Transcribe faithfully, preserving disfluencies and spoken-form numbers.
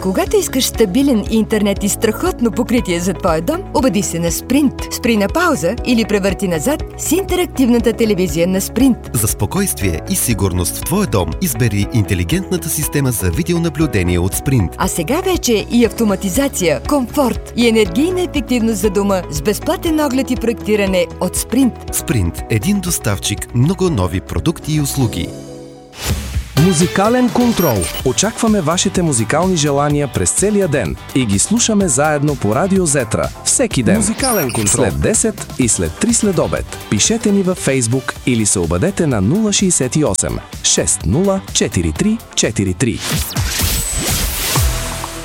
Когато искаш стабилен интернет и страхотно покритие за твоя дом, обади се на Sprint. Спри на пауза или превърти назад с интерактивната телевизия на Sprint. За спокойствие и сигурност в твоя дом избери интелигентната система за видеонаблюдение от Sprint. А сега вече и автоматизация, комфорт и енергийна ефективност за дома с безплатен оглед и проектиране от Sprint. Sprint – един доставчик, много нови продукти и услуги. Музикален контрол. Очакваме вашите музикални желания през целия ден и ги слушаме заедно по Радио Зетра. Всеки ден. Музикален контрол. След десет и след три след обед. Пишете ни във Facebook или се обадете на нула шестдесет и осем шест нула четири три четири три.